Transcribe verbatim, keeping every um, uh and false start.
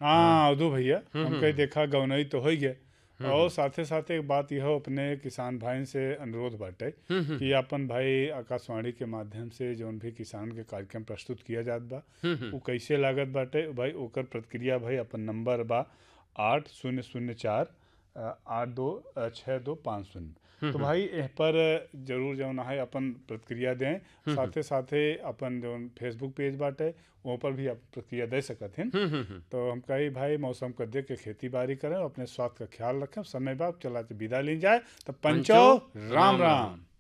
हाँ अवधू भैया, हम कहीं देखा गौनई तो हो ही गए। और साथे साथे एक बात यह अपने किसान भाई से अनुरोध बाटे कि अपन भाई आकाशवाणी के माध्यम से जौन भी किसान के कार्यक्रम प्रस्तुत किया जात बा वो कैसे लागत बाटे भाई, ओकर प्रतिक्रिया भाई अपन नंबर बा आठ शून्य शून्य चार अ, आठ दो अ, छः दो पाँच शून्य। तो भाई एह पर जरूर जौन है अपन प्रतिक्रिया दें। साथे साथे अपन जौन फेसबुक पेज बाटे वहाँ पर भी आप प्रतिक्रिया दे सकत हैं। तो हम कही भाई मौसम को देख के खेती बाड़ी करें, अपने स्वास्थ्य का ख्याल रखें। समय बाद चला के विदा ली जाए। तो पंचो पंचो राम राम राम। राम।